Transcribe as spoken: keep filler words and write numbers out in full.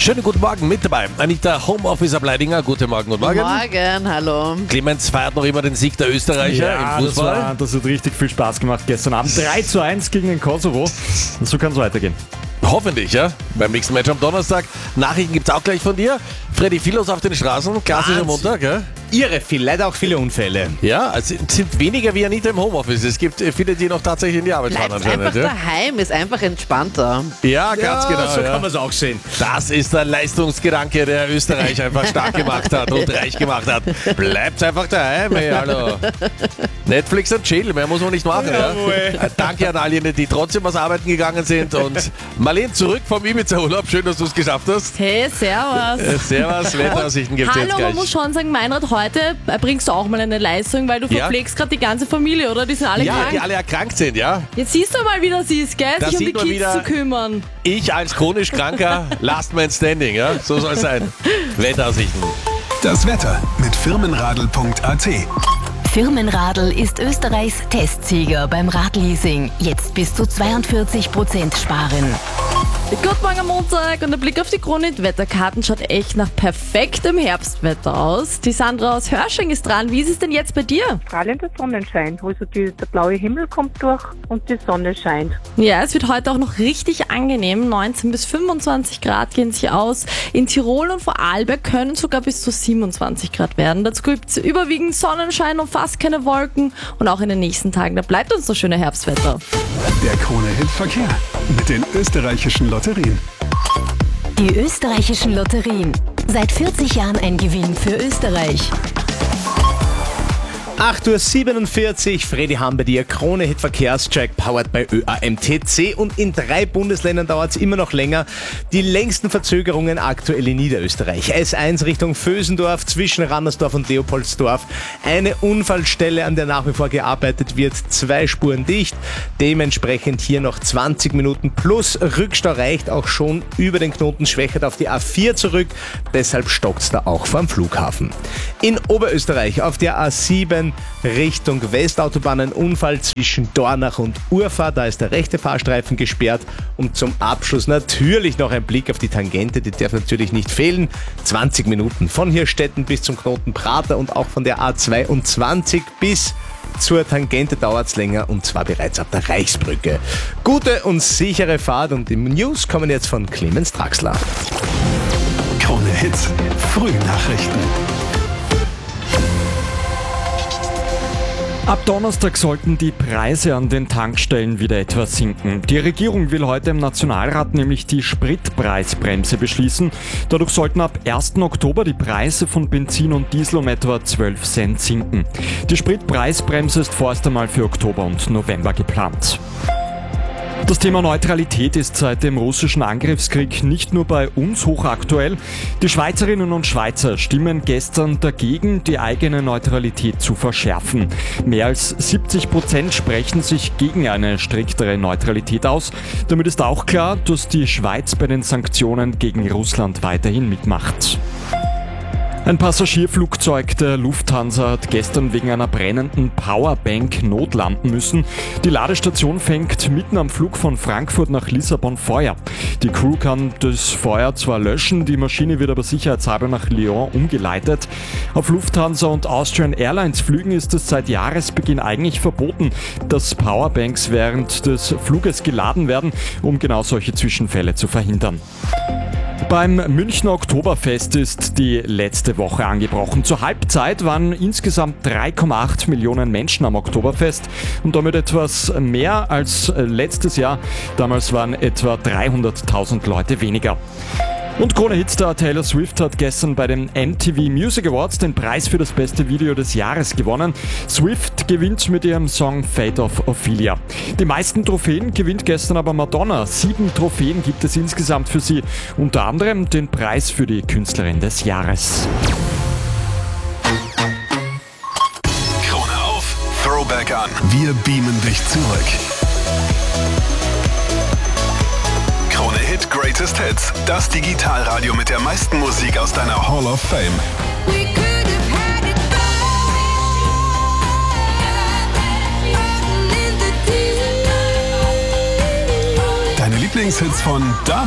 Schönen guten Morgen, mit dabei Anita Homeofficer-Bleidinger. Guten Morgen und Morgen. Morgen, hallo. Clemens feiert noch immer den Sieg der Österreicher Ja, im Fußball. Das, war, das hat richtig viel Spaß gemacht gestern Abend. drei zu eins gegen den Kosovo. Und so kann es weitergehen. Hoffentlich, ja. Beim nächsten Match am Donnerstag. Nachrichten gibt's auch gleich von dir. Freddy, viel los auf den Straßen. Klassischer Montag, ja? Irre viel, leider auch viele Unfälle. Ja, es sind weniger wie Anita im Homeoffice. Es gibt viele, die noch tatsächlich in die Arbeit fahren Bleibt anscheinend. einfach Ja? daheim, ist einfach entspannter. ja, ganz genau. So ja. kann man es auch sehen. Das ist der Leistungsgedanke, der Österreich einfach stark gemacht hat und reich gemacht hat. Bleibt einfach daheim, hey, hallo. Netflix und Chill, mehr muss man nicht machen. Ja? Jawohl. Danke an all jene, die trotzdem was arbeiten gegangen sind. Und Marlene, zurück vom Ibiza-Urlaub. Schön, dass du es geschafft hast. Hey, servus. Äh, Servus, Wetteraussichten gibt es jetzt Hallo, gleich. man muss schon sagen, Meinrad, heute bringst du auch mal eine Leistung, weil du Ja. verpflegst gerade die ganze Familie, oder? Die sind alle Ja, krank. die alle erkrankt sind, ja. Jetzt siehst du mal, wie das ist, gell? Da Sich um die sieht man Kids wieder- zu kümmern. Ich als chronisch Kranker, Last Man Standing, ja. So soll es sein. Wetteraussichten. Das Wetter mit firmenradl punkt a t. Firmenradl ist Österreichs Testsieger beim Radleasing. Jetzt bis zu zweiundvierzig Prozent sparen. Guten Morgen am Montag und der Blick auf die Kronit-Wetterkarten schaut echt nach perfektem Herbstwetter aus. Die Sandra aus Hörsching ist dran. Wie ist es denn jetzt bei dir? strahlender Sonnenschein. Also die, der blaue Himmel kommt durch und die Sonne scheint. Ja, es wird heute auch noch richtig angenehm. neunzehn bis fünfundzwanzig Grad gehen sich aus. In Tirol und Vorarlberg können sogar bis zu siebenundzwanzig Grad werden. Dazu gibt es überwiegend Sonnenschein und fast keine Wolken. Und auch in den nächsten Tagen, da bleibt uns das schöne Herbstwetter. Der Krone-Hit-Verkehr mit den österreichischen Lotterien. Die österreichischen Lotterien. Seit vierzig Jahren ein Gewinn für Österreich. acht Uhr siebenundvierzig, Freddy Ham bei dir, Krone-Hit Verkehrscheck, powered by Ö A M T C, und in drei Bundesländern dauert es immer noch länger. Die längsten Verzögerungen aktuell in Niederösterreich. S eins Richtung Vösendorf, zwischen Rannersdorf und Leopoldsdorf. Eine Unfallstelle, an der nach wie vor gearbeitet wird, zwei Spuren dicht. Dementsprechend hier noch zwanzig Minuten plus. Rückstau reicht auch schon über den Knoten Schwächert auf die A vier zurück, deshalb stockt es da auch vor dem Flughafen. In Oberösterreich auf der A sieben Richtung Westautobahn ein Unfall zwischen Dornach und Urfahr. Da ist der rechte Fahrstreifen gesperrt. Und zum Abschluss natürlich noch ein Blick auf die Tangente. Die darf natürlich nicht fehlen. zwanzig Minuten von Hirstetten bis zum Knoten Prater und auch von der A zweiundzwanzig bis zur Tangente dauert es länger, und zwar bereits ab der Reichsbrücke. Gute und sichere Fahrt, und im News kommen jetzt von Clemens Draxler. Krone-Hit Frühnachrichten. Ab Donnerstag sollten die Preise an den Tankstellen wieder etwas sinken. Die Regierung will heute im Nationalrat nämlich die Spritpreisbremse beschließen. Dadurch sollten ab ersten Oktober die Preise von Benzin und Diesel um etwa zwölf Cent sinken. Die Spritpreisbremse ist vorerst einmal für Oktober und November geplant. Das Thema Neutralität ist seit dem russischen Angriffskrieg nicht nur bei uns hochaktuell. Die Schweizerinnen und Schweizer stimmen gestern dagegen, die eigene Neutralität zu verschärfen. Mehr als siebzig Prozent sprechen sich gegen eine striktere Neutralität aus. Damit ist auch klar, dass die Schweiz bei den Sanktionen gegen Russland weiterhin mitmacht. Ein Passagierflugzeug der Lufthansa hat gestern wegen einer brennenden Powerbank notlanden müssen. Die Ladestation fängt mitten am Flug von Frankfurt nach Lissabon Feuer. Die Crew kann das Feuer zwar löschen, die Maschine wird aber sicherheitshalber nach Lyon umgeleitet. Auf Lufthansa und Austrian Airlines Flügen ist es seit Jahresbeginn eigentlich verboten, dass Powerbanks während des Fluges geladen werden, um genau solche Zwischenfälle zu verhindern. Beim Münchner Oktoberfest ist die letzte Woche angebrochen. Zur Halbzeit waren insgesamt drei Komma acht Millionen Menschen am Oktoberfest und damit etwas mehr als letztes Jahr. Damals waren etwa dreihunderttausend Leute weniger. Und Krone-Hitstar Taylor Swift hat gestern bei den M T V Music Awards den Preis für das beste Video des Jahres gewonnen. Swift gewinnt mit ihrem Song Fate of Ophelia. Die meisten Trophäen gewinnt gestern aber Madonna. Sieben Trophäen gibt es insgesamt für sie. Unter anderem den Preis für die Künstlerin des Jahres. Krone auf, Throwback an. Wir beamen dich zurück. Krone-Hit Greatest Hits. Das Digitalradio mit der meisten Musik aus deiner Hall of Fame. Deine Lieblingshits von damals.